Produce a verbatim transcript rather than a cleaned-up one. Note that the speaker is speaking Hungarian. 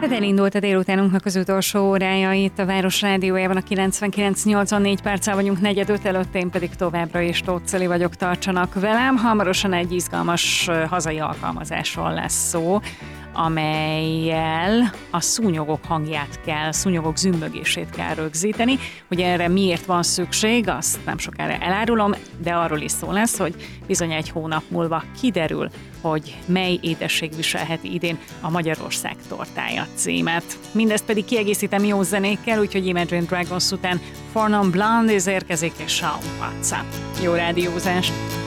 Tehát elindult a délutánunknak az utolsó órája itt a Város Rádiójában, a kilencvenkilenc nyolcvannégy perccel vagyunk negyed öt előtt, én pedig továbbra is Tóth Celi vagyok, tartsanak velem. Hamarosan egy izgalmas hazai alkalmazásról lesz szó, amellyel a szúnyogok hangját kell, szúnyogok zümmögését kell rögzíteni. Hogy erre miért van szükség, azt nem sokára elárulom, de arról is szó lesz, hogy bizony egy hónap múlva kiderül, hogy mely édesség viselheti idén a Magyarország tortája címet. Mindezt pedig kiegészítem jó zenékkel, úgyhogy Imagine Dragons után For Non Blonde érkezik és Shaun Watts. Jó rádiózást!